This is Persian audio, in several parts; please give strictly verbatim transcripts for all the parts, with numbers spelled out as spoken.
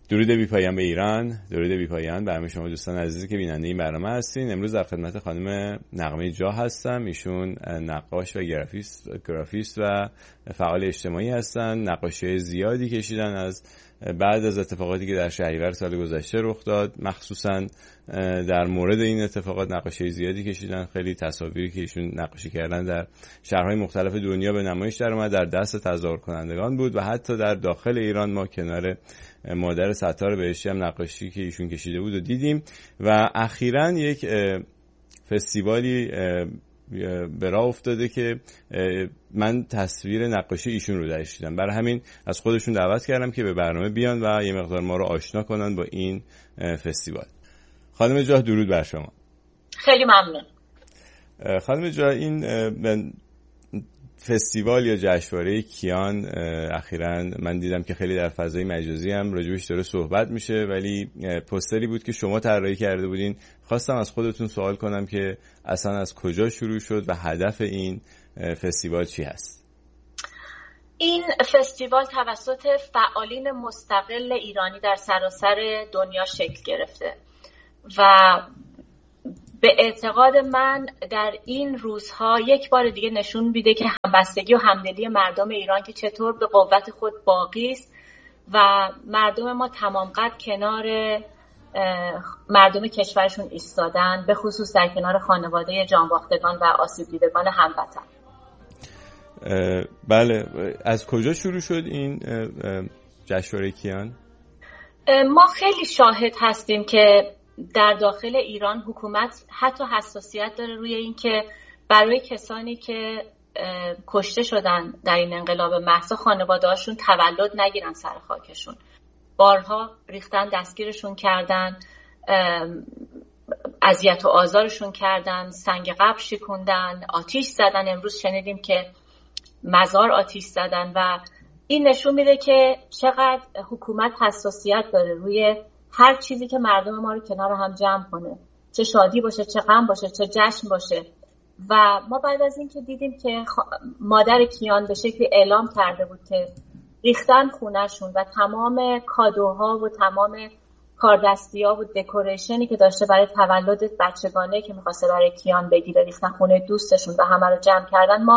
درود بی پایان به ایران، درود بی پایان به همه شما دوستان عزیزی که بیننده این برنامه هستین. امروز در خدمت خانم نغمه جا هستم. ایشون نقاش و گرافیست گرافیست و فعال اجتماعی هستن. نقاشی زیادی کشیدن از بعد از اتفاقاتی که در شهریور سال گذشته رخ داد، مخصوصا در مورد این اتفاقات نقاشی زیادی کشیدن. خیلی تصاویری که ایشون نقاشی کردن در شهرهای مختلف دنیا به نمایش در اومد، در دست تظاهر کنندگان بود و حتی در داخل ایران ما کنار مادر ستار بهشتی هم نقاشی که ایشون کشیده بود و دیدیم. و اخیراً یک فستیوالی به راه افتاده که من تصویر نقاشی ایشون رو درش دیدم. برای همین از خودشون دعوت کردم که به برنامه بیان و یه مقدار ما رو آشنا کنن با این فستیوال. خانم جا درود بر شما. خیلی ممنون. خانم جا، این فستیوال یا جشنواره کیان اخیراً من دیدم که خیلی در فضای مجازی هم راجبش داره صحبت میشه، ولی پوستری بود که شما طراحی کرده بودین. خواستم از خودتون سوال کنم که اصلا از کجا شروع شد و هدف این فستیوال چی هست؟ این فستیوال توسط فعالین مستقل ایرانی در سراسر دنیا شکل گرفته و به اعتقاد من در این روزها یک بار دیگه نشون میده که همبستگی و همدلی مردم ایران که چطور به قوت خود باقی است و مردم ما تمام قد کنار مردم کشورشون ایستادن، به خصوص در کنار خانواده جانباختگان و آسیب دیدگان هموطن. بله، از کجا شروع شد این جشنواره کیان؟ ما خیلی شاهد هستیم که در داخل ایران حکومت حتی حساسیت داره روی این که برای کسانی که کشته شدن در این انقلاب محض خانواده هاشون تولد نگیرن سر خاکشون. بارها ریختن، دستگیرشون کردن، اذیت و آزارشون کردن، سنگ قبر شکوندن، آتیش زدن. امروز شنیدیم که مزار آتیش زدن و این نشون میده که چقدر حکومت حساسیت داره روی هر چیزی که مردم ما رو کنار هم جمع کنه، چه شادی باشه، چه غم باشه، چه جشن باشه. و ما بعد از این که دیدیم که مادر کیان به شکلی اعلام کرده بود که ریختن خونهشون و تمام کادوها و تمام کاردستی‌ها و دکوریشنی که داشته برای تولد بچگانه که می‌خواسته برای کیان بگیره ریختن خونه دوستشون و همه رو جمع کردن، ما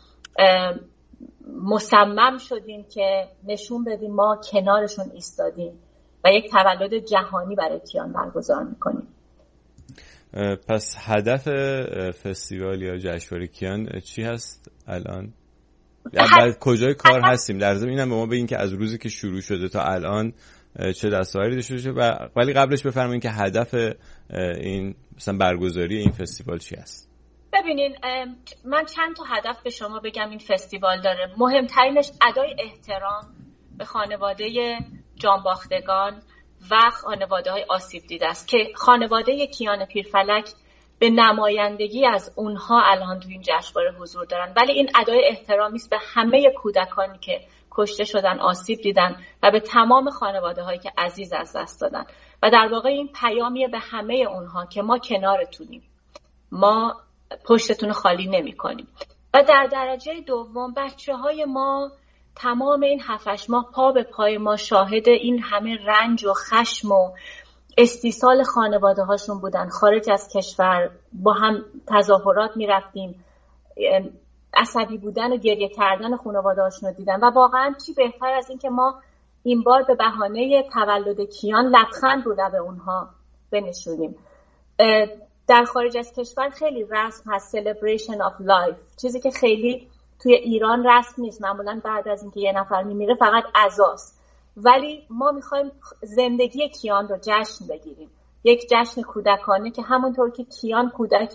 مصمم شدیم که نشون بدیم ما کنارشون ایستادیم و یک تولد جهانی برای کیان برگزار میکنیم. پس هدف فستیوال یا جشنواره کیان چی هست الان؟ در کجای کار هستیم؟ در ضمن اینم به ما بگین که از روزی که شروع شده تا الان چه دستاوردی داشته باشه و ولی قبلش بفرمایید که هدف این مثلا برگزاری این فستیوال چی است؟ ببینین، من چند تا هدف به شما بگم این فستیوال داره. مهمترینش ادای احترام به خانواده جانباختگان و خانواده های آسیب دیده است که خانواده کیان پیرفلک به نمایندگی از اونها الان تو این جشنواره حضور دارن، ولی این ادای احترامی است به همه کودکانی که کشته شدن، آسیب دیدن و به تمام خانواده هایی که عزیز از دست دادن و در واقع این پیامیه به همه اونها که ما کنارتونیم، ما پشتتون خالی نمی کنیم. و در درجه دوم بچه های ما تمام این هفتش ماه پا به پای ما شاهد این همه رنج و خشم و استیصال خانواده هاشون بودن. خارج از کشور با هم تظاهرات می رفتیم، عصبی بودن و گریه کردن خانواده هاشون رو دیدن و واقعا چی بهتر از این که ما این بار به بهانه تولد کیان لبخند رو لب اونها بنشونیم. در خارج از کشور خیلی رسم هست celebration of life، چیزی که خیلی توی ایران رسم نیست. معمولا بعد از اینکه یه نفر میمیره فقط عزاست، ولی ما میخوایم زندگی کیان رو جشن بگیریم، یک جشن کودکانه که همونطور که کیان کودک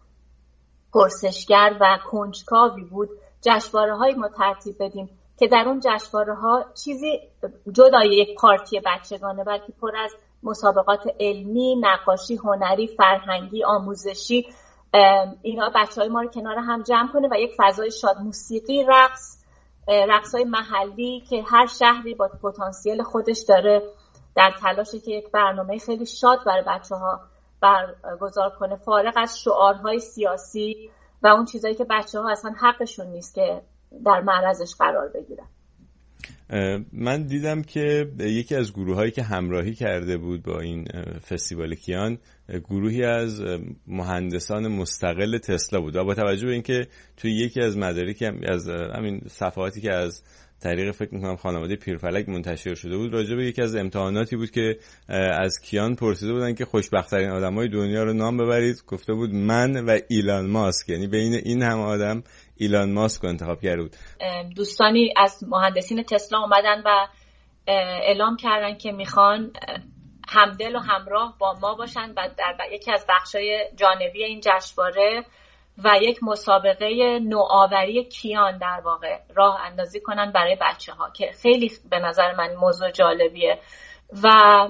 پرسشگر و کنجکاوی بود، جشنواره های ما ترتیب بدیم که در اون جشنواره ها چیزی جدای یک پارتی بچگانه بلکه پر از مسابقات علمی، نقاشی، هنری، فرهنگی، آموزشی، اینا بچهای ما رو کنار هم جمع کنه و یک فضای شاد، موسیقی، رقص، رقص‌های محلی که هر شهری با پتانسیل خودش داره در تلاشه که یک برنامه خیلی شاد برای بچه‌ها برگزار کنه، فارغ از شعارهای سیاسی و اون چیزایی که بچه‌ها اصلا حقشون نیست که در معرضش قرار بگیرن. من دیدم که یکی از گروهایی که همراهی کرده بود با این فستیوال کیان گروهی از مهندسان مستقل تسلا بود و با توجه به اینکه توی یکی از مدارک از همین صفحاتی که از طریق فکر میکنم خانواده پیرفلک منتشر شده بود راجع به یکی از امتحاناتی بود که از کیان پرسیده بودن که خوشبخت‌ترین آدمای دنیا رو نام ببرید. گفته بود من و ایلان ماسک، یعنی بین این هم آدم ایلان ماسک رو انتخاب کرده بود. دوستانی از مهندسین تسلا اومدن و اعلام کردن که میخوان همدل و همراه با ما باشن و در یکی از بخشای جانبی این جشنواره و یک مسابقه نوآوری کیان در واقع راه اندازی کنن برای بچه ها که خیلی به نظر من موضوع جالبیه. و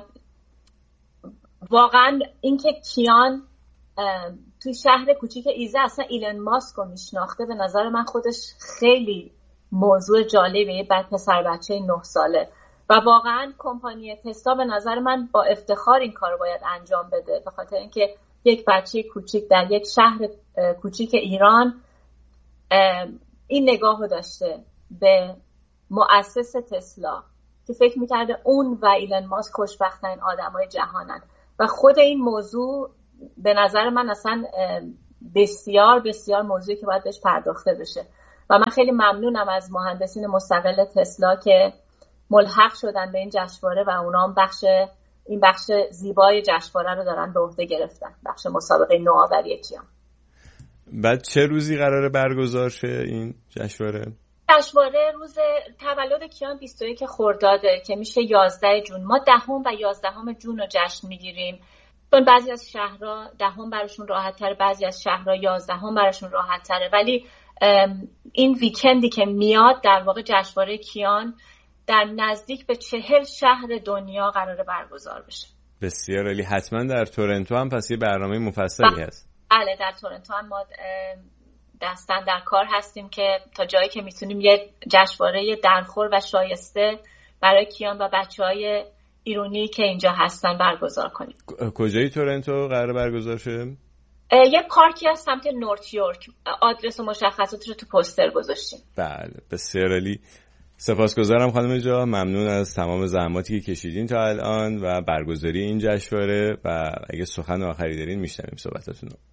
واقعا اینکه کیان توی شهر کوچیک ایزه اصلا ایلان ماسک رو میشناخته به نظر من خودش خیلی موضوع جالبیه. بعد پسر بچه نه ساله و واقعا کمپانی تسلا به نظر من با افتخار این کار رو باید انجام بده، به خاطر اینکه یک بچه کوچیک در یک شهر کوچیک ایران این نگاه رو داشته به مؤسس تسلا که فکر میکرده اون و ایلان ماسک خوشبخت‌ترین آدمای جهانن و خود این موضوع به نظر من اصلا بسیار بسیار موضوعی که باید بهش پرداخته بشه و من خیلی ممنونم از مهندسین مستقل تسلا که ملحق شدن به این جشنواره و اونا هم بخش این بخش زیبای جشنواره رو دارن به عهده گرفتن، بخش مسابقه نوآوری کیان. بعد چه روزی قراره برگزار شه این جشنواره؟ جشنواره روز تولد کیان بیست و یک خرداده که میشه یازده جون. ما دهم و یازدهم جون رو جشن میگیریم. چون بعضی از شهرها دهم براشون راحت تره، بعضی از شهرها یازدهم براشون راحت تره، ولی این ویکندی که میاد در واقع جشنواره کیان در نزدیک به چهل شهر دنیا قراره برگزار بشه. بسیار عالی. حتما در تورنتو هم پس یه برنامه مفصلی هست. بله در تورنتو هم ما دستن در کار هستیم که تا جایی که میتونیم یه جشنواره درخور و شایسته برای کیان و بچهای ایرانی که اینجا هستن برگزار کنیم. کجای تورنتو قراره برگزار شه؟ یه پارکی از سمت نورت یورک. آدرس و مشخصاتش رو تو پوستر گذاشتیم. بله بسیار عالی. سپاسگزارم خانم جا، ممنون از تمام زحماتی که کشیدین تا الان و برگزاری این جشنواره و اگه سخن آخری دارین میشنویم صحبتاتون رو.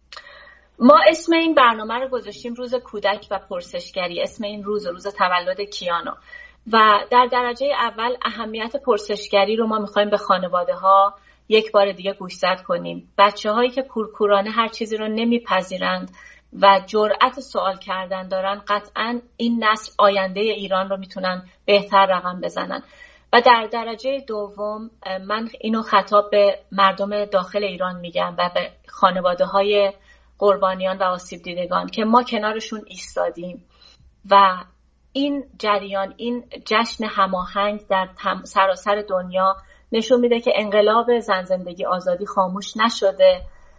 ما اسم این برنامه رو گذاشتیم روز کودک و پرسشگری، اسم این روز روز تولد کیانو و در درجه اول اهمیت پرسشگری رو ما میخوایم به خانواده ها یک بار دیگه گوشزد کنیم. بچه هایی که کورکورانه هر چیزی رو نمیپذیرند و جرأت سوال کردن دارن قطعاً این نسل آینده ایران رو میتونن بهتر رقم بزنن. و در درجه دوم من اینو خطاب به مردم داخل ایران میگم و به خانواده های قربانیان و آسیب دیدگان که ما کنارشون ایستادیم و این جریان، این جشن هماهنگ در سراسر دنیا نشون میده که انقلاب زن زندگی آزادی خاموش نشده.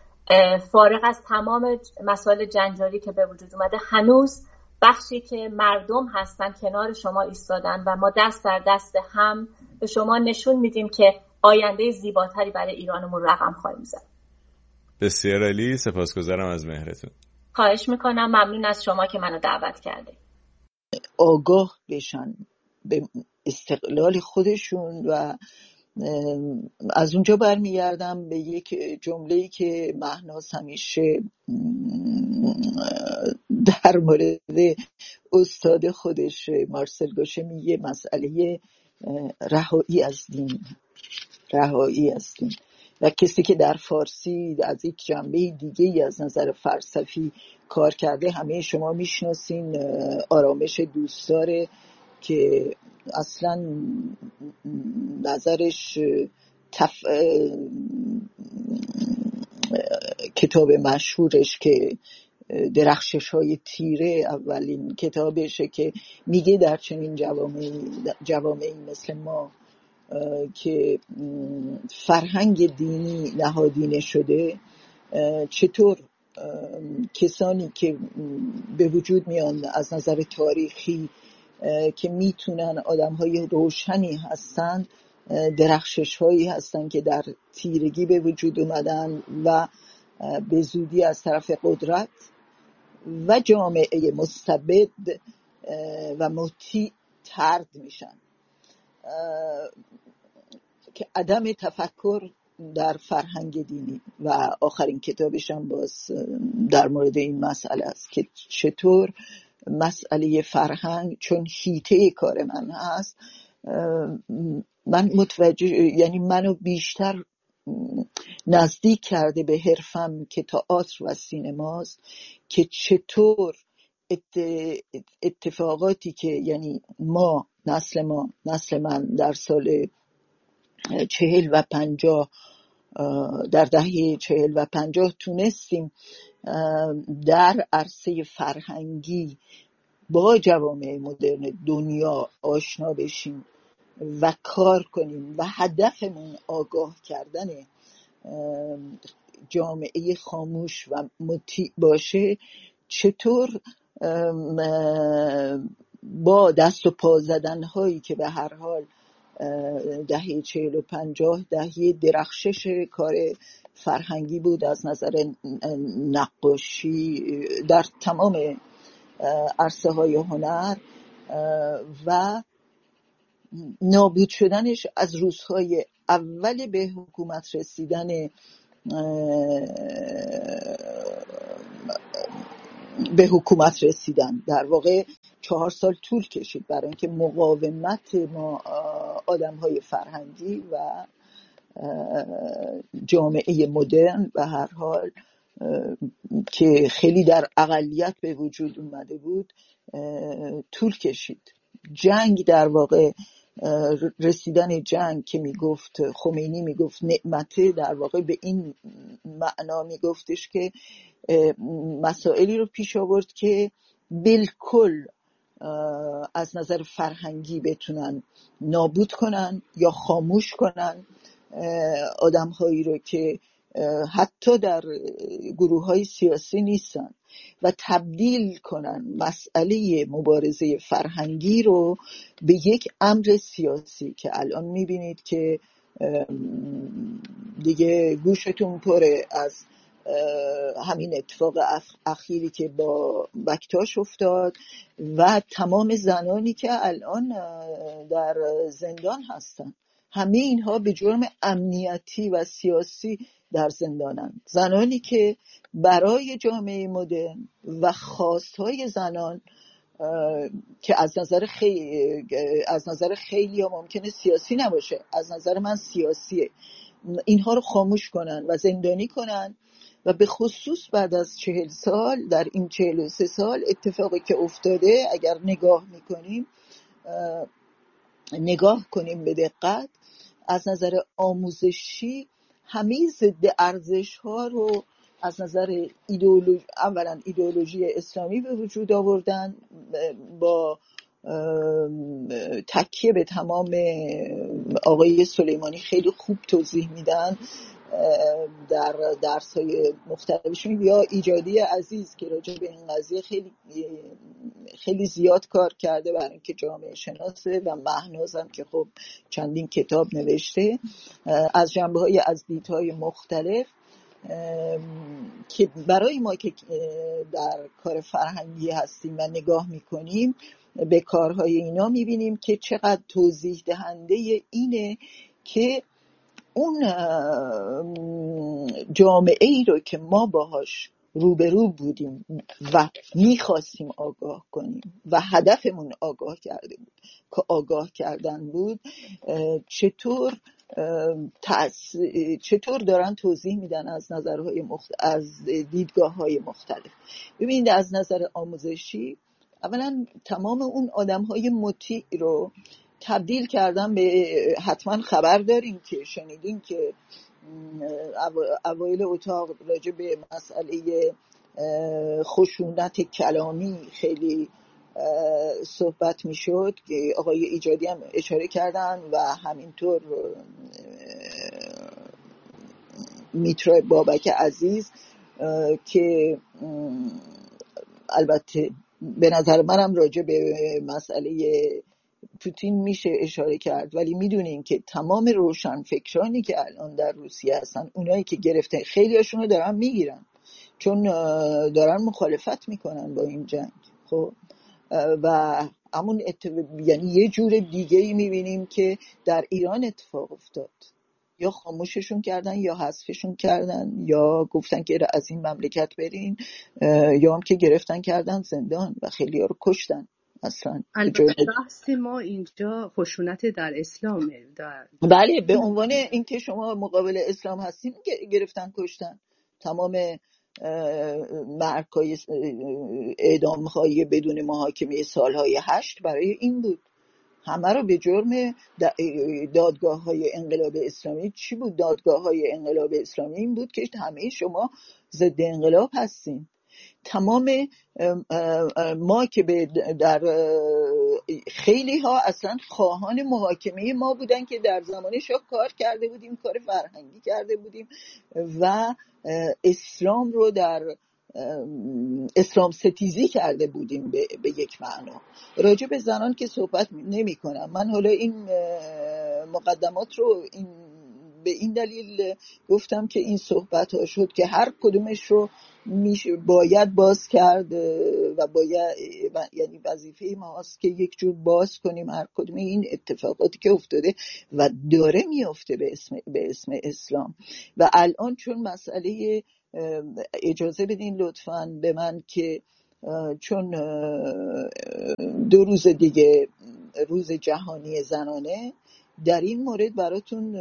فارغ از تمام مسائل جنجالی که به وجود اومده هنوز بخشی که مردم هستن کنار شما ایستادن و ما دست در دست هم به شما نشون میدیم که آینده زیباتری برای ایرانمون رقم خواهیم زد. بسیار عالی، سپاسگزارم از مهرتون. خواهش میکنم، ممنون از شما که منو دعوت کردید. آگاه بشن به استقلال خودشون و از اونجا برمیگردم به یک جمله‌ای که مهناز همیشه در مورد استاد خودش مارسل گوشه میگه، مسئله رهایی از دین، رهایی از دین. و کسی که در فارسی از یک جنبه دیگه از نظر فلسفی کار کرده همه شما میشناسین، آرامش دوستداره که اصلا نظرش تف... کتاب مشهورش که درخشش های تیره اولین کتابشه که میگه در چنین جوامعی جوامعی مثل ما که فرهنگ دینی نهادینه شده، چطور کسانی که به وجود میان از نظر تاریخی که میتونن آدم‌های روشنی هستن، درخشش هایی هستن که در تیرگی به وجود اومدن و به زودی از طرف قدرت و جامعه مستبد و مطیع طرد میشن، که عدم تفکر در فرهنگ دینی. و آخرین کتابش هم باز در مورد این مسئله است که چطور مسئله فرهنگ چون حیطه کار من هست، من متوجه، یعنی منو بیشتر نزدیک کرده به حرفم که تئاتر و سینماست، که چطور اتفاقاتی که یعنی ما نسل ما نسل من در سال چهل و پنجاه در دهه چهل و پنجاه تونستیم در عرصه فرهنگی با جوامع مدرن دنیا آشنا بشیم و کار کنیم و هدفمون آگاه کردن جامعه خاموش و مطیع باشه، چطور با دست و پا زدن هایی که به هر حال دهه چهل و پنجاه دهه درخشش کار فرهنگی بود از نظر نقاشی در تمام عرصه های هنر و نابود شدنش از روزهای اول به حکومت رسیدن به حکومت رسیدن در واقع چهار سال طول کشید برای اینکه مقاومت ما آدم‌های فرهنگی و جامعه مدرن به هر حال که خیلی در اقلیت به وجود اومده بود طول کشید. جنگ در واقع رسیدن جنگ که میگفت خمینی میگفت نعمته، در واقع به این معنا میگفتش که مسائلی رو پیش آورد که بالکل از نظر فرهنگی بتونن نابود کنن یا خاموش کنن آدم هایی رو که حتی در گروه های سیاسی نیستن و تبدیل کنن مسئله مبارزه فرهنگی رو به یک امر سیاسی که الان میبینید که دیگه گوشتون پره از همین اتفاق اخیری که با بکتاش افتاد و تمام زنانی که الان در زندان هستن، همه اینها به جرم امنیتی و سیاسی در زندانن. زنانی که برای جامعه مدرن و خواستهای زنان که از نظر خیلی از نظر خیلی ها ممکنه سیاسی نباشه، از نظر من سیاسیه، اینها رو خاموش کنن و زندانی کنن. و به خصوص بعد از چهل سال، در این چهل و سه سال اتفاقی که افتاده اگر نگاه میکنیم نگاه کنیم به دقت، از نظر آموزشی همه ضد ارزش ها رو از نظر ایدئولوژی، اولا ایدئولوژی اسلامی به وجود آوردن با تکیه به تمام آقای سلیمانی خیلی خوب توضیح میدن در درس‌های مختلفشون، یا ایجادی عزیز که راجع به این قضیه خیلی خیلی زیاد کار کرده برای اینکه جامعه شناسه، و مهنازم که خب چندین کتاب نوشته از جنبه‌های از دیدهای مختلف که برای ما که در کار فرهنگی هستیم و نگاه میکنیم به کارهای اینا میبینیم که چقدر توضیح دهنده اینه که اون جامعه ای رو که ما باهاش روبرو بودیم و میخواستیم آگاه کنیم و هدفمون آگاه کرده بود که آگاه کردن بود، چطور تأس... چطور دارن توضیح میدن از نظرهای مخت... از دیدگاه‌های مختلف. ببینید از نظر آموزشی اولا تمام اون آدم‌های مطیع رو تبدیل کردن به، حتما خبر داریم که شنیدین که اوایل اتاق راجع به مسئله خشونت کلامی خیلی صحبت میشد که آقای ایجادی هم اشاره کردن و همینطور میترا بابک عزیز که البته به نظر منم راجع به مسئله پوتین میشه اشاره کرد، ولی میدونیم که تمام روشنفکرانی که الان در روسیه هستن، اونایی که گرفته خیلی هاشون رو دارن میگیرن چون دارن مخالفت میکنن با این جنگ. خب و همون اتف... یعنی یه جور دیگه ای میبینیم که در ایران اتفاق افتاد، یا خاموششون کردن یا حذفشون کردن یا گفتن که از این مملکت برین، یا هم که گرفتن کردن زندان و خیلی ها رو کشتن. اصلا البته بحث ما اینجا خشونت در اسلامه. در... بله، به عنوان اینکه شما مقابل اسلام هستین گرفتن کشتن. تمام مرکای اعدام های بدون محاکمه سالهای هشت برای این بود. همه رو به جرم دادگاه های انقلاب اسلامی. چی بود دادگاه های انقلاب اسلامی؟ این بود که همه شما ضد انقلاب هستین. تمام ما که به در خیلی ها اصلا خواهان محاکمه ما بودن که در زمان شاه کار کرده بودیم، کار فرهنگی کرده بودیم و اسلام رو در اسلام ستیزی کرده بودیم به, به یک معنا. راجع به زنان که صحبت نمی کنم من. حالا این مقدمات رو این به این دلیل گفتم که این صحبت ها شد که هر کدومش رو باید باز کرد و باید، یعنی وظیفه ما هست که یک جور باز کنیم هر کدوم این اتفاقاتی که افتاده و داره میافته به اسم به اسم اسلام. و الان چون مسئله، اجازه بدین لطفاً به من که چون دو روز دیگه روز جهانی زنانه، در این مورد براتون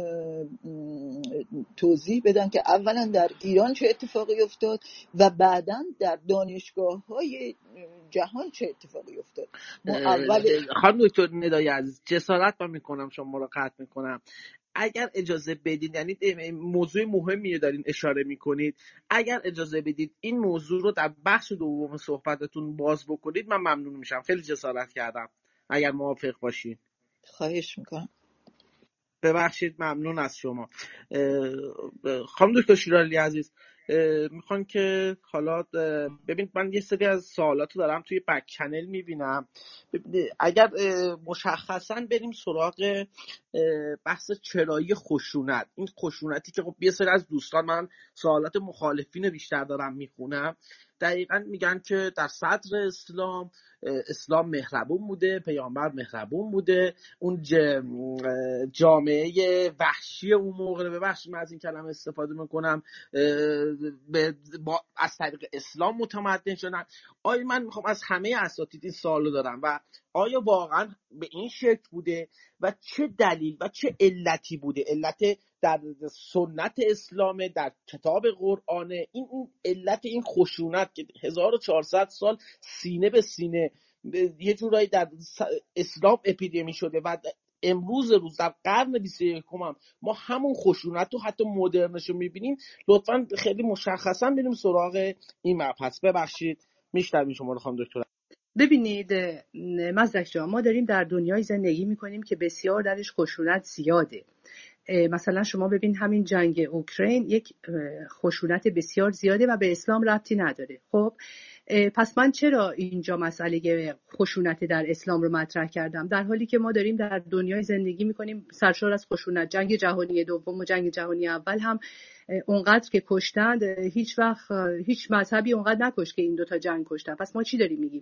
توضیح بدم که اولا در ایران چه اتفاقی افتاد و بعداً در دانشگاه‌های جهان چه اتفاقی افتاد. اول خانم دکتر ندای عزیز، جسارت من میکنم شما رو قطع میکنم، اگر اجازه بدید، یعنی موضوع مهمی دارین اشاره میکنید، اگر اجازه بدید این موضوع رو در بخش دوم صحبتتون باز بکنید من ممنون میشم. خیلی جسارت کردم، اگر موافق باشین. خواهش میکنم. ببخشید، ممنون از شما. خانم دکتر شیرالی عزیز، میخوان که حالا ببینید من یه سری از سوالاتو دارم توی بک چنل میبینم، اگر مشخصا بریم سراغ بحث چرایی خشونت، این خشونتی که خب یه سری از دوستان، من سوالات مخالفین بیشتر دارم میخونم، دقیقا میگن که در صدر اسلام اسلام مهربون بوده، پیامبر مهربون بوده، اون جامعه وحشی اون موقع، ببخشید من از این کلمه استفاده میکنم، با از طریق اسلام متمدن شدن. آیا من میخوام از همه اساتید این سوالو دارم و آیا واقعا به این شکل بوده و چه دلیل و چه علتی بوده؟ علت در سنت اسلام، در کتاب قرآن، این این علت این خشونت که هزار و چهارصد سال سینه به سینه یه جورایی در اسلام اپیدمی شده و امروز روز در قرن بیست و یکم هم ما همون خشونت رو حتی مدرنش رو میبینیم. لطفاً خیلی مشخصا بریم سراغ این مبحث. ببخشید میشنویم شما رو خانم دکتر. ببینید مزدک جان، ما داریم در دنیای زندگی میکنیم که بسیار درش خشونت زیاده. مثلا شما ببین همین جنگ اوکراین یک خشونت بسیار زیاده و به اسلام ربطی نداره. خب پس من چرا اینجا مسئله خشونت در اسلام رو مطرح کردم، در حالی که ما داریم در دنیای زندگی میکنیم سرشار از خشونت؟ جنگ جهانی دوم و جنگ جهانی اول هم اونقدر که کشتند، هیچ وقت هیچ مذهبی اونقدر نکشت که این دوتا جنگ کشتن. پس ما چی داریم میگیم؟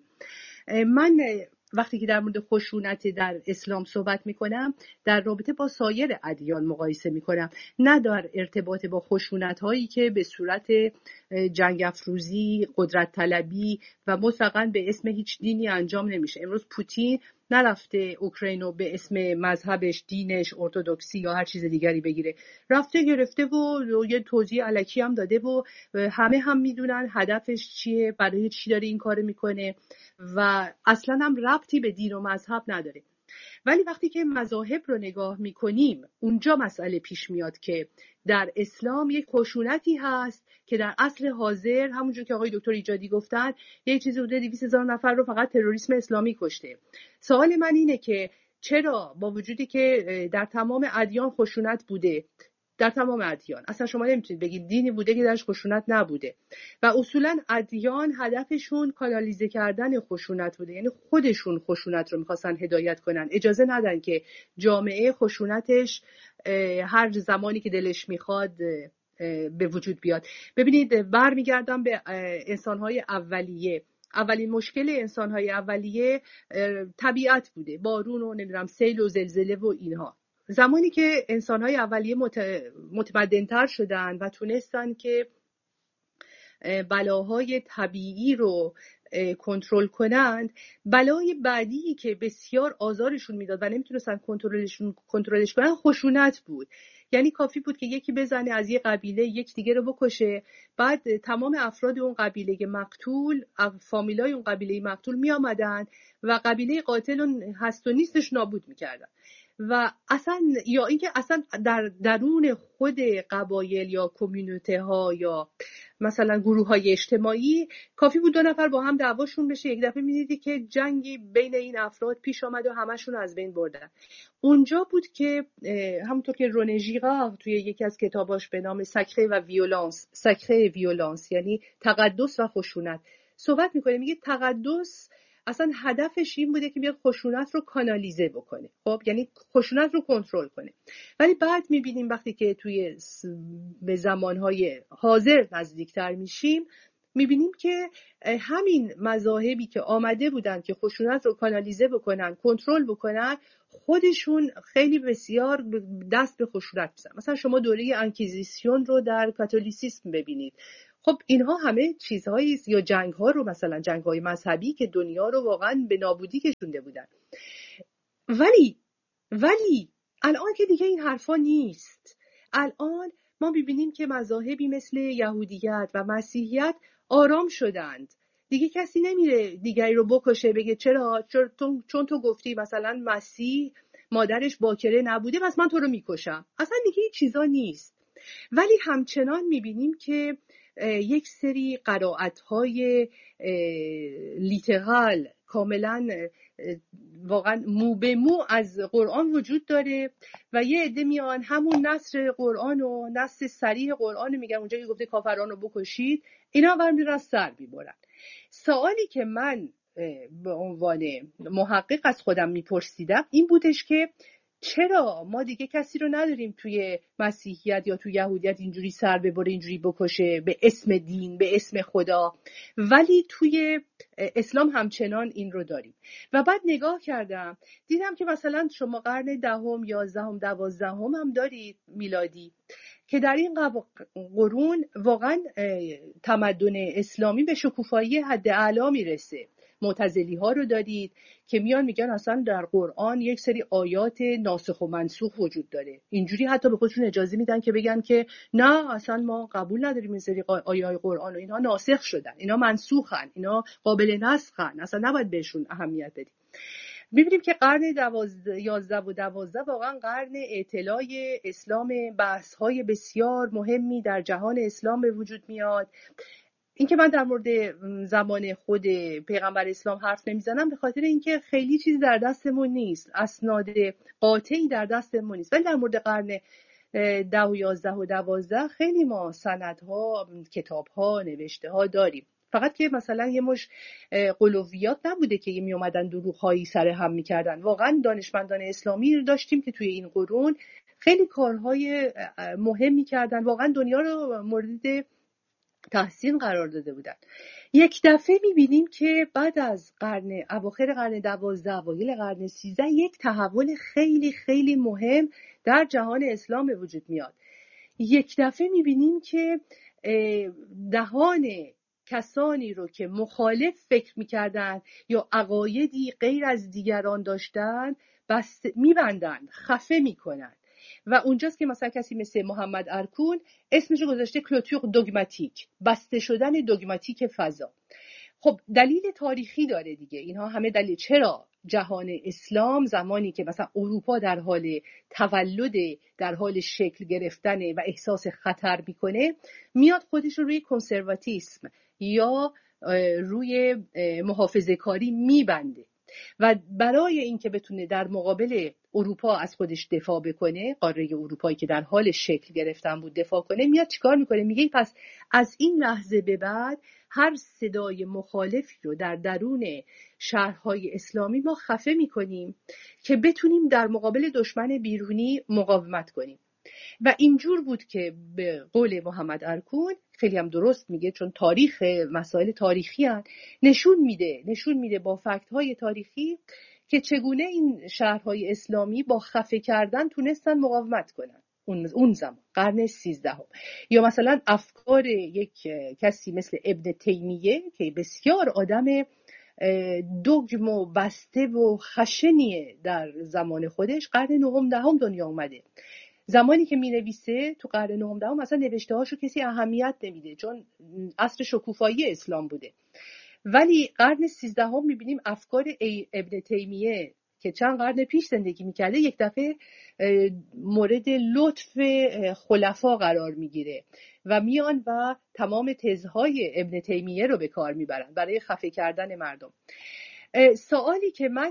من وقتی که در مورد خشونت در اسلام صحبت میکنم در رابطه با سایر ادیان مقایسه میکنم، نه در ارتباط با خشونت هایی که به صورت جنگ افروزی، قدرت طلبی و مطلقاً به اسم هیچ دینی انجام نمیشه. امروز پوتین نرفته اوکراینو به اسم مذهبش، دینش، ارتدوکسی یا هر چیز دیگری بگیره، رفته گرفته و یه توضیح الکی هم داده و همه هم میدونن هدفش چیه، برای چی داره این کارو میکنه و اصلا هم ربطی به دین و مذهب نداره. ولی وقتی که مذاهب رو نگاه میکنیم اونجا مسئله پیش میاد که در اسلام یک خشونتی هست که در عصر حاضر همونجور که آقای دکتر ایجادی گفتن یک چیزی حدود دویست هزار نفر رو فقط تروریسم اسلامی کشته. سوال من اینه که چرا با وجودی که در تمام ادیان خشونت بوده، در تمام ادیان اصلا شما نمیتونید بگید دینی بوده که درش خشونت نبوده و اصولا ادیان هدفشون کانالیزه کردن خشونت بوده، یعنی خودشون خشونت رو میخواستن هدایت کنن، اجازه ندن که جامعه خشونتش هر زمانی که دلش میخواد به وجود بیاد. ببینید برمیگردم به انسانهای اولیه. اولین مشکل انسان‌های اولیه طبیعت بوده، بارون و نمیدونم سیل و زلزله و اینها. زمانی که انسان‌های اولیه متمدن‌تر شدن و تونستن که بلاهای طبیعی رو کنترل کنند، بلای بعدی که بسیار آزارشون میداد و نمیتونستن کنترلشون کنترلش کنن خشونت بود. یعنی کافی بود که یکی بزنه از یه قبیله یک دیگه رو بکشه، بعد تمام افراد اون قبیله مقتول، فامیلای اون قبیله مقتول می آمدن و قبیله قاتل هست و نیستش نابود میکردن. و اصلا یا اینکه اصلا در درون خود قبایل یا کمیونیته ها یا مثلا گروه های اجتماعی کافی بود دو نفر با هم دعواشون بشه، یک دفعه می‌دیدی که جنگی بین این افراد پیش آمد و همشون از بین بردن. اونجا بود که همونطور که رونه ژیرار توی یکی از کتاباش به نام سکره و ویولانس، سکره ویولانس یعنی تقدس و خشونت صحبت میکنه، میگه تقدس اصلا هدفش این بوده که بیاد خشونت رو کانالیزه بکنه، خب یعنی خشونت رو کنترل کنه. ولی بعد میبینیم وقتی که توی به زمانهای حاضر نزدیکتر میشیم، میبینیم که همین مذاهبی که آمده بودن که خشونت رو کانالیزه بکنن، کنترل بکنن، خودشون خیلی بسیار دست به خشونت میزنن. مثلا شما دوره انکیزیسیون رو در کاتولیسیسم ببینید. خب اینها همه چیزهایی یا جنگ‌ها رو، مثلا جنگ‌های مذهبی که دنیا رو واقعا به نابودی کشونده بودن. ولی ولی الان که دیگه این حرفا نیست. الان ما می‌بینیم که مذاهبی مثل یهودیت و مسیحیت آرام شدند. دیگه کسی نمیره دیگری رو بکشه بگه چرا چون, چون تو گفتی مثلا مسیح مادرش باکره نبوده پس من تو رو میکشم. اصلا دیگه این چیزا نیست. ولی همچنان می‌بینیم که یک سری قرائت‌های لیترال کاملا واقعا مو به مو از قرآن وجود داره و یه عده میان همون نصر قرآن و نص صریح قرآن میگن اونجا که گفته کافران رو بکشید، اینا ور میرن سر میبرن. سوالی که من به عنوان محقق از خودم میپرسیدم این بودش که چرا ما دیگه کسی رو نداریم توی مسیحیت یا توی یهودیت اینجوری سر ببره، اینجوری بکشه به اسم دین، به اسم خدا، ولی توی اسلام همچنان این رو داریم. و بعد نگاه کردم دیدم که مثلا شما قرن دهم، یازدهم، دوازدهم هم دارید میلادی که در این قرون واقعا تمدن اسلامی به شکوفایی حد اعلا میرسه. معتزلی ها رو دارید که میان میگن اصلا در قرآن یک سری آیات ناسخ و منسوخ وجود داره. اینجوری حتی به خودشون اجازه میدن که بگن که نه اصلا ما قبول نداریم این سری آیات قرآن و اینها ناسخ شدن، اینا منسوخن، اینا قابل نسخن، اصلا نباید بهشون اهمیت بدیم. می‌بینیم که قرن یازده و دوازده واقعا قرن اطلاع اسلام، بحث‌های بسیار مهمی در جهان اسلام به وجود میاد. این که من در مورد زمان خود پیغمبر اسلام حرف نمیزنم به خاطر اینکه خیلی چیز در دستمون نیست، اسناد قاطعی در دستمون نیست. ولی در مورد قرن ده و یازده و دوازده خیلی ما سندها، کتابها، نوشته‌ها داریم. فقط که مثلا یه مش قلویات نبوده که می اومدن دروغ‌هایی سر هم می‌کردن. واقعا دانشمندان اسلامی داشتیم که توی این قرون خیلی کارهای مهمی کردن، واقعا دنیا رو مورد تحسین قرار داده بودن. یک دفعه می‌بینیم که بعد از قرن اواخر قرن دوازده، اوایل قرن سیزده یک تحول خیلی خیلی مهم در جهان اسلام به وجود میاد. یک دفعه می‌بینیم که دهان کسانی رو که مخالف فکر می‌کردن یا عقایدی غیر از دیگران داشتن بس می‌بندن، خفه می‌کنن. و اونجاست که مثلا کسی مثل محمد ارکون اسمش رو گذاشته کلوتور دوگماتیک، بسته شدن دوگماتیک فضا. خب دلیل تاریخی داره دیگه، اینها همه دلیل. چرا جهان اسلام زمانی که مثلا اروپا در حال تولد، در حال شکل گرفتن و احساس خطر میکنه، میاد خودش رو روی کنسرواتیسم یا روی محافظه کاری میبنده و برای اینکه بتونه در مقابل اروپا از خودش دفاع بکنه، قاره اروپایی که در حال شکل گرفتن بود دفاع کنه، میاد چیکار میکنه؟ میگه پس از این لحظه به بعد هر صدای مخالفی رو در درون شهرهای اسلامی ما خفه میکنیم که بتونیم در مقابل دشمن بیرونی مقاومت کنیم. و اینجور بود که به قول محمد ارکون، خیلی هم درست میگه چون تاریخ مسائل تاریخی هن، نشون میده نشون میده با فکت های تاریخی که چگونه این شهرهای اسلامی با خفه کردن تونستن مقاومت کنن اون زمان قرن سیزدهم. یا مثلا افکار یک کسی مثل ابن تیمیه که بسیار آدم دوگم و بسته و خشنیه در زمان خودش، قرن نهم دهم دنیا اومده. زمانی که می نویسه تو قرن نهم دهم مثلا نوشته هاشو کسی اهمیت نمیده چون عصر شکوفایی اسلام بوده، ولی قرن سیزدهم می بینیم افکار ابن تیمیه که چند قرن پیش زندگی میکرده یک دفعه مورد لطف خلفا قرار میگیره و میان و تمام تزهای ابن تیمیه رو به کار میبرن برای خفه کردن مردم. سوالی که من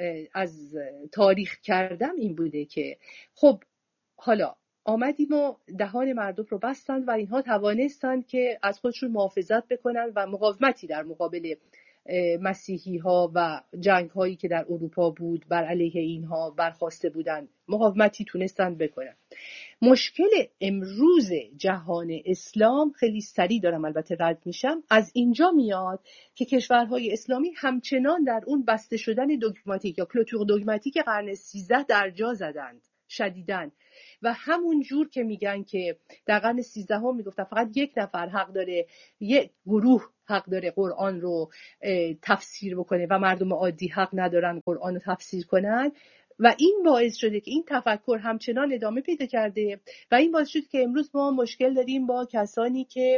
از تاریخ کردم این بوده که خب حالا آمدیم و دهان مردم رو بستند و اینها توانستند که از خودشون محافظت بکنن و مقاومتی در مقابل مسیحی ها و جنگ هایی که در اروپا بود بر علیه اینها برخاسته بودن، مقاومتی تونستن بکنن. مشکل امروز جهان اسلام، خیلی سریع دارم البته رد میشم، از اینجا میاد که کشورهای اسلامی همچنان در اون بسته شدن دوگماتیک یا کلوتور دوگماتیک قرن سیزده در جا زدند شدیداً و همون جور که میگن که در قرن سیزدهم میگفتن فقط یک نفر حق داره، یک گروه حق داره قرآن رو تفسیر بکنه و مردم عادی حق ندارن قرآن رو تفسیر کنن و این باعث شده که این تفکر همچنان ادامه پیدا کرده و این باعث شده که امروز ما مشکل داریم با کسانی که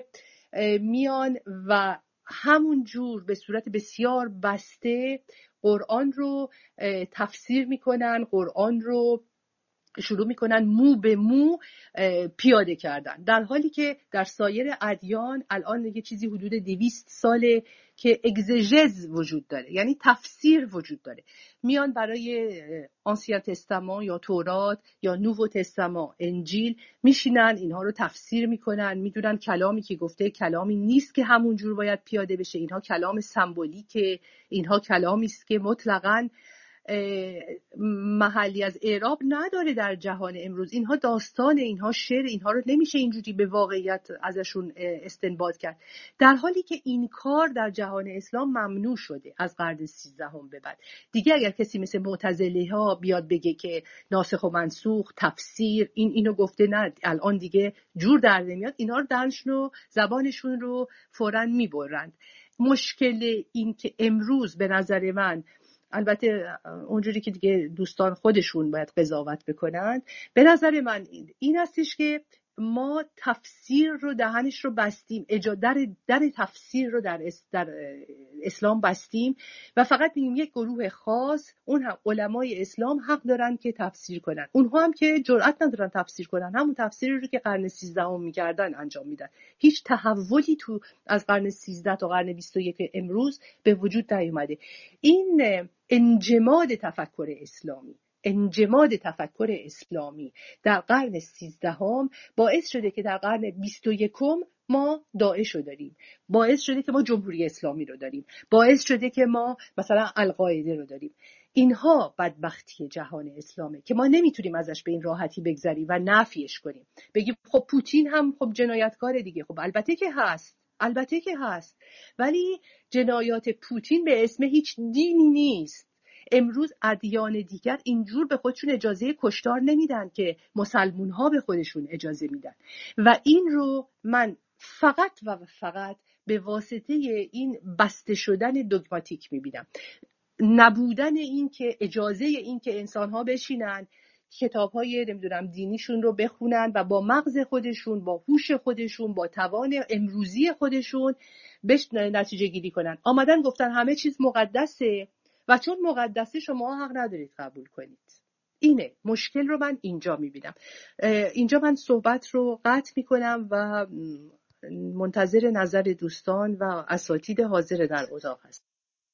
میان و همون جور به صورت بسیار بسته قرآن رو تفسیر میکنن، قرآن رو شروع میکنن مو به مو پیاده کردن، در حالی که در سایر ادیان الان یه چیزی حدود دویست ساله که اگزژز وجود داره، یعنی تفسیر وجود داره. میان برای آنسین تستمان یا تورات یا نوو تستمان انجیل میشینن اینها رو تفسیر میکنن، میدونن کلامی که گفته کلامی نیست که همون جور باید پیاده بشه، اینها کلام سمبولیکه، اینها کلامی است که مطلقاً محلی از اعراب نداره در جهان امروز. اینها داستان، اینها شعر، اینها رو نمیشه اینجوری به واقعیت ازشون استنباط کرد، در حالی که این کار در جهان اسلام ممنوع شده از قرن سیزدهم به بعد. دیگه اگر کسی مثل معتزله ها بیاد بگه که ناسخ و منسوخ، تفسیر، این اینو گفته نه الان دیگه جور در نمیاد، اینها رو درشون و زبانشون رو فوراً میبرند. مشکل این که امروز به نظر من، البته اونجوری که دیگه دوستان خودشون باید قضاوت بکنن، به نظر من این هستش که ما تفسیر رو دهنش رو بستیم، در, در تفسیر رو در, در اسلام بستیم و فقط میگیم یک گروه خاص، اون هم علمای اسلام حق دارن که تفسیر کنن، اونها هم که جرئت ندارن تفسیر کنن، همون تفسیری رو که قرن سیزدهم میکردن انجام میدن. هیچ تحولی تو از قرن سیزده تا قرن بیست و یک امروز به وجود نیومده. این انجماد تفکر اسلامی انجماد تفکر اسلامی در قرن سیزدهم باعث شده که در قرن بیست و یکم ما داعش رو داریم، باعث شده که ما جمهوری اسلامی رو داریم، باعث شده که ما مثلا القاعده رو داریم. اینها بدبختی جهان اسلامه که ما نمیتونیم ازش به این راحتی بگذریم و نفیش کنیم، بگیم خب پوتین هم خب جنایتکاره دیگه. خب البته که هست، البته که هست، ولی جنایات پوتین به اسم هیچ دینی نیست. امروز ادیان دیگر اینجور به خودشون اجازه کشتار نمیدن که مسلمون ها به خودشون اجازه میدن و این رو من فقط و فقط به واسطه این بسته شدن دوگماتیک میبینم. نبودن این که اجازه این که انسان ها بشینن کتاب های نمیدونم دینیشون رو بخونن و با مغز خودشون، با هوش خودشون، با توان امروزی خودشون بهش نتیجه گیری کنن. آمدن گفتن همه چیز مقدسه و چون مقدسه شما حق ندارید قبول کنید. اینه مشکل رو من اینجا میبینم. اینجا من صحبت رو قطع میکنم و منتظر نظر دوستان و اساتید حاضر در اتاق هستم.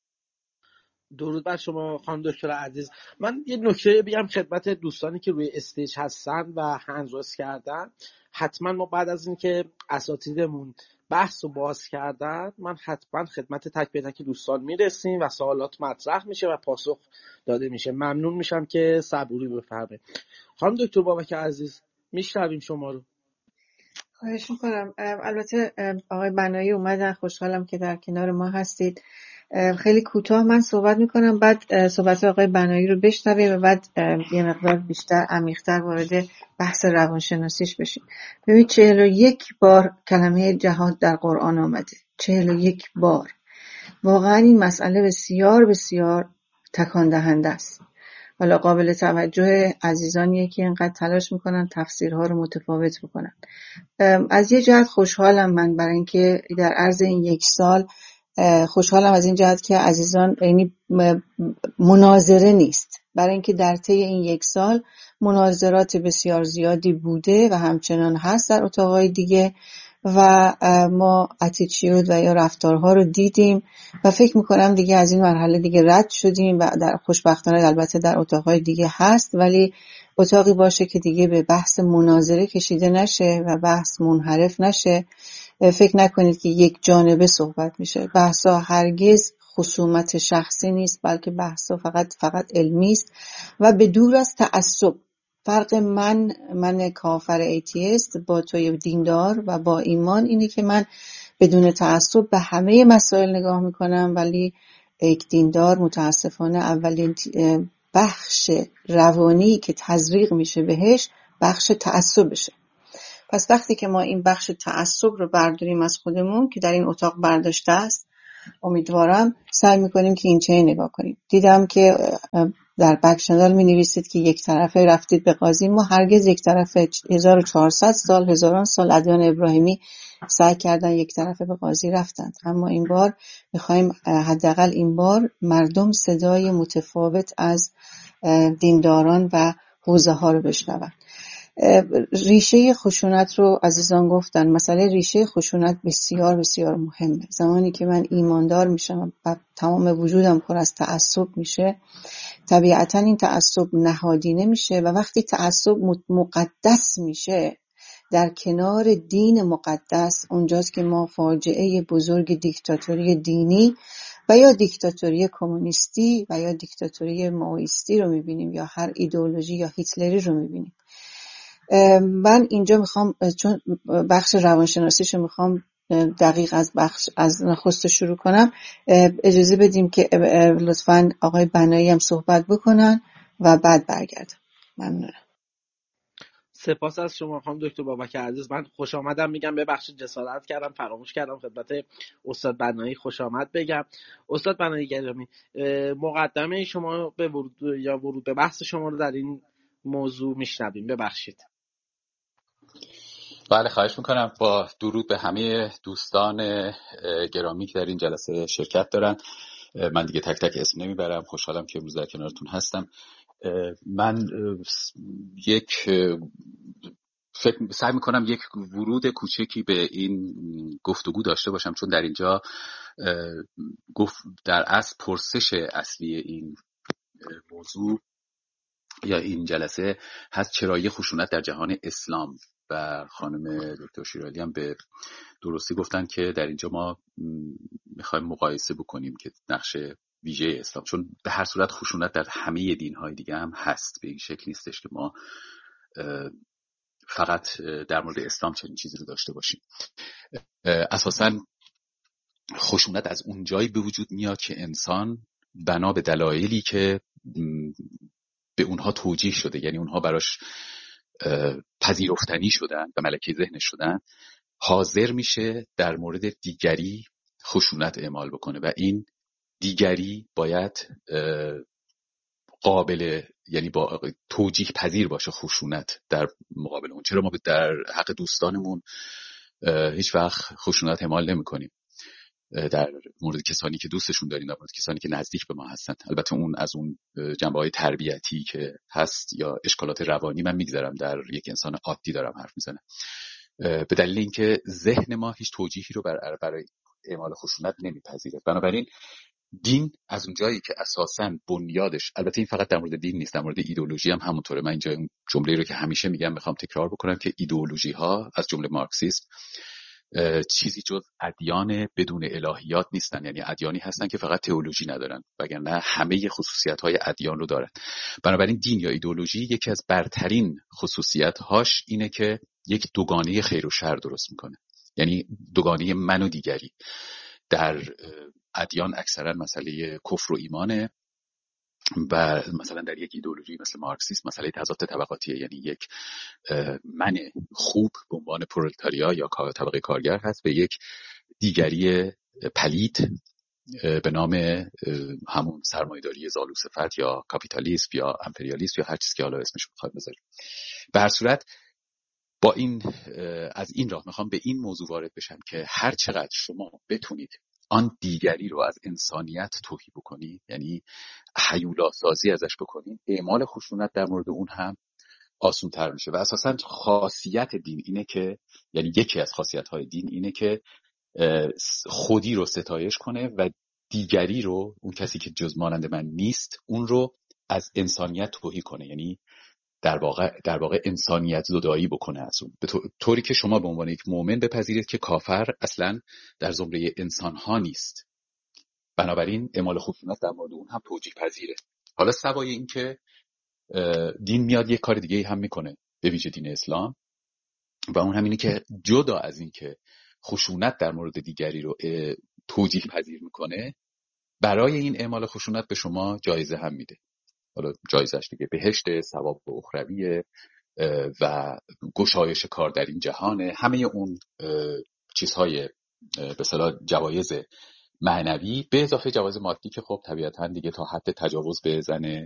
درود بر شما خانم دکتر عزیز. من یه نکته بگم خدمت دوستانی که روی استیج هستن و هند ریز کردن. حتما ما بعد از اینکه اساتیدمون بحث رو باز کردن، من حتما خدمت تک به تک دوستان میرسیم و سوالات مطرح میشه و پاسخ داده میشه. ممنون میشم که صبوری بفرمایید. خانم دکتر بابک عزیز میشنویم شما رو. خواهش میکنم. البته آقای بنایی اومدن، خوشحالم که در کنار ما هستید. خیلی کوتاه من صحبت میکنم، بعد صحبت آقای بنایی رو بشنویم و بعد یه مقدار بیشتر عمیق‌تر وارد بحث روانشناسیش بشیم. ببینید چهل و یک بار کلمه جهاد در قرآن آمده، چهل و یک بار. واقعا این مسئله بسیار بسیار تکان دهنده است. حالا قابل توجه عزیزانیه که اینقدر تلاش میکنن تفسیرها رو متفاوت بکنن. از یه جهت خوشحالم من برای اینکه در عرض این یک سال خوشحالم از این جهت که عزیزان، یعنی مناظره نیست، برای اینکه در طی این یک سال مناظرات بسیار زیادی بوده و همچنان هست در اتاقهای دیگه و ما اتیتیود و یا رفتارها رو دیدیم و فکر میکنم دیگه از این مرحله دیگه رد شدیم و در خوشبختانه البته در اتاقهای دیگه هست، ولی اتاقی باشه که دیگه به بحث مناظره کشیده نشه و بحث منحرف نشه. فکر نکنید که یک جانبه صحبت میشه. بحثا هرگز خصومت شخصی نیست، بلکه بحثا فقط فقط علمی است و به دور از تعصب. فرق من من کافر ایتیست با توی دیندار و با ایمان اینه که من بدون تعصب به همه مسائل نگاه میکنم، ولی یک دیندار متاسفانه اولین بخش روانی که تزریق میشه بهش بخش تعصبشه. پس وقتی که ما این بخش تعصب رو برداریم از خودمون که در این اتاق برداشته است، امیدوارم سعی میکنیم که این چه نگاه کنیم. دیدم که در بک چنل می نویسید که یک طرفه رفتید به قاضی. ما هرگز یک طرفه هزار و چهارصد سال هزاران سال ادیان ابراهیمی سعی کردن یک طرفه به قاضی رفتند، اما این بار میخوایم حداقل این بار مردم صدای متفاوت از دینداران و حوزه ها رو بشنون. ریشه خشونت رو عزیزان گفتن. مسئله ریشه خشونت بسیار بسیار مهمه. زمانی که من ایماندار میشم و تمام وجودم پر از تعصب میشه، طبیعتا این تعصب نهادینه میشه و وقتی تعصب مقدس میشه در کنار دین مقدس، اونجاست که ما فاجعه بزرگ دیکتاتوری دینی و یا دیکتاتوری کمونیستی و یا دیکتاتوری مائویستی رو میبینیم، یا هر ایدئولوژی یا هیتلری رو میبینیم. من اینجا میخوام، چون بخش روانشناسیشو میخوام دقیق از بخش از نخست شروع کنم، اجازه بدیم که لطفاً آقای بنایی هم صحبت بکنن و بعد برگردم. ممنونم. سپاس از شما خانم دکتر بابک عزیز. من خوش آمدم میگم، ببخشید جسارت کردم، فراموش کردم خدمت استاد بنایی خوش آمد بگم. استاد بنایی گرامی، مقدمه شما به ورود یا ورود به بحث شما رو در این موضوع میشنویم. ببخشید. بله خواهش میکنم. با درود به همه دوستان گرامی که در این جلسه شرکت دارن. من دیگه تک تک اسم نمیبرم. خوشحالم که امروز در کنارتون هستم. من یک فکر سعی میکنم یک ورود کوچکی به این گفتگو داشته باشم، چون در اینجا گفت در اصل پرسش اصلی این موضوع یا این جلسه هست چرایی خشونت در جهان اسلام، و خانم دکتر شیرالی هم به درستی گفتن که در اینجا ما میخوایم مقایسه بکنیم که نقش ویژه اسلام، چون به هر صورت خشونت در همه دین‌های دیگه هم هست، به این شکل نیستش که ما فقط در مورد اسلام چنین چیزی رو داشته باشیم. اساساً خشونت از اون جایی به وجود میاد که انسان بنا به دلایلی که به اونها توجیه شده، یعنی اونها براش پذیرفتنی شدن و ملکه ذهنش شدن، حاضر میشه در مورد دیگری خشونت اعمال بکنه و این دیگری باید قابل، یعنی با توجیه پذیر باشه خشونت در مقابل اون. چرا ما در حق دوستانمون هیچ وقت خشونت اعمال نمی کنیم در مورد کسانی که دوستشون داریم، در مورد کسانی که نزدیک به ما هستن؟ البته اون از اون جنبه‌های تربیتی که هست یا اشکالات روانی من میگذارم، در یک انسان عادی دارم حرف میزنم، به دلیل اینکه ذهن ما هیچ توجیهی رو برای برای اعمال خشونت نمیپذیره. بنابراین دین از اون جایی که اساساً بنیادش، البته این فقط در مورد دین نیست، در مورد ایدئولوژی هم همونطوره. من اینجا اون جمله رو که همیشه میگم میخوام تکرار بکنم که ایدئولوژی ها از جمله مارکسیسم چیزی جز ادیان بدون الهیات نیستن، یعنی ادیانی هستن که فقط تئولوژی ندارن، وگرنه همه خصوصیت‌های ادیان رو دارن. بنابراین دین یا ایدئولوژی یکی از برترین خصوصیت‌هاش اینه که یک دوگانه خیر و شر درست میکنه، یعنی دوگانه من و دیگری. در ادیان اکثرا مسئله کفر و ایمانه و مثلا در یک ایدئولوژی مثل مارکسیسم مسئله تضاد طبقاتیه، یعنی یک من خوب به عنوان پرولتاریا یا طبقه کارگر هست و یک دیگری پلید به نام همون سرمایه‌داری زالوصفت یا کاپیتالیسم یا امپریالیسم یا هر چیزی که حالا اسمش رو بخواید بذارید. به هر صورت با این از این راه میخوام به این موضوع وارد بشم که هر چقدر شما بتونید آن دیگری رو از انسانیت توهی بکنید، یعنی هیولا سازی ازش بکنید، اعمال خشونت در مورد اون هم آسان تر میشه. و اساساً خاصیت دین اینه که، یعنی یکی از خاصیت‌های دین اینه که خودی رو ستایش کنه و دیگری رو، اون کسی که جز مانند من نیست، اون رو از انسانیت توهی کنه، یعنی در واقع در واقع انسانیت زدایی بکنه از اون، به طوری که شما به عنوان یک مؤمن بپذیرید که کافر اصلا در زمره انسان ها نیست. بنابراین اعمال خشونت در مورد اون هم توجیه پذیره. حالا سوای این که دین میاد یک کار دیگه هم میکنه، به ویژه دین اسلام، و اون هم اینه که جدا از این که خشونت در مورد دیگری رو توجیه پذیر میکنه، برای این اعمال خشونت به شما جایزه هم میده. حالا جایزش دیگه بهشت، ثواب اخرویه و گشایش کار در این جهانه، همه اون چیزهای به اصطلاح جوایز معنوی به اضافه جوایز مادی که خب طبیعتاً دیگه تا حد تجاوز به زن